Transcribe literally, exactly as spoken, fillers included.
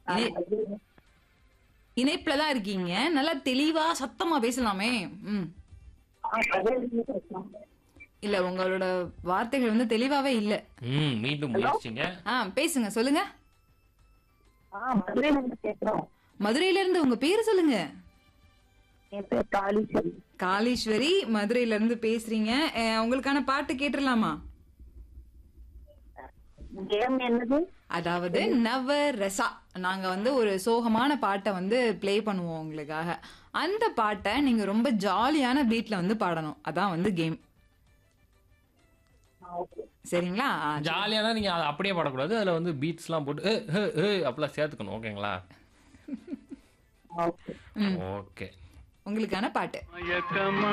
இணை அது இணைப்புல தான் இருக்கீங்க. நல்லா தெளிவா சத்தமா பேசலாமே. ம். ஆ மதுரையிலிருந்து பேசுறோம். இல்ல உங்களோட வார்த்தைகள் வந்து தெளிவாவே இல்ல. ம். மீண்டும் ஹலோ? முயற்சிங்க. ஆ பேசுங்க. சொல்லுங்க. ஆ மதுரையிலிருந்து பேசுறோம். மதுரையில இருந்து உங்க பேரு சொல்லுங்க. என் பேர் காளீஸ்வரி. காளீஸ்வரி மதுரையில இருந்து பேசுறீங்க. அ, உங்களுக்கான பாட்டு கேட்டுறலாமா? கேம் என்னது? அதாவது நவரசா. நாங்க வந்து ஒரு சோகமான பாட்டை வந்து ப்ளே பண்ணுவோம் உங்களுக்காக. அந்த பாட்டை நீங்க ரொம்ப ஜாலியான பீட்ல வந்து பாடணும். அதான் வந்து கேம். ஆ ஓகே. சரிங்களா? ஆ, சரி. ஜாலியானா நீங்க அத அப்படியே பாடக்கூடாது. அதுல வந்து பீட்ஸ்லாம் போட்டு ஏ ஏ ஏ அப்படிலாம் சேர்த்துக்கணும். ஓகேங்களா? ஆ ஓகே. ம். ஓகே. உங்களுக்கான பாட்டு. மயக்கமா